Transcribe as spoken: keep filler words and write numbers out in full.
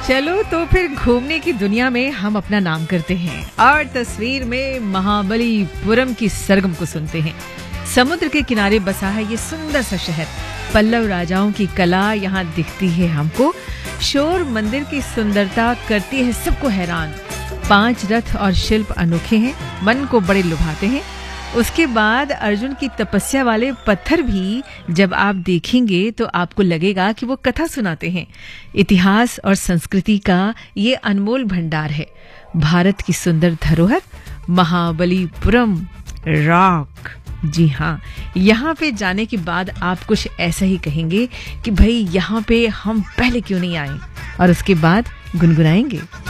चलो तो फिर घूमने की दुनिया में हम अपना नाम करते हैं और तस्वीर में महाबलीपुरम की सरगम को सुनते हैं। समुद्र के किनारे बसा है ये सुंदर सा शहर। पल्लव राजाओं की कला यहाँ दिखती है हमको। शोर मंदिर की सुंदरता करती है सबको हैरान। पांच रथ और शिल्प अनोखे हैं, मन को बड़े लुभाते हैं। उसके बाद अर्जुन की तपस्या वाले पत्थर भी जब आप देखेंगे तो आपको लगेगा कि वो कथा सुनाते हैं। इतिहास और संस्कृति का ये अनमोल भंडार है। भारत की सुंदर धरोहर महाबलीपुरम रॉक। जी हाँ, यहाँ पे जाने के बाद आप कुछ ऐसा ही कहेंगे कि भाई यहाँ पे हम पहले क्यों नहीं आए, और उसके बाद गुनगुनाएंगे।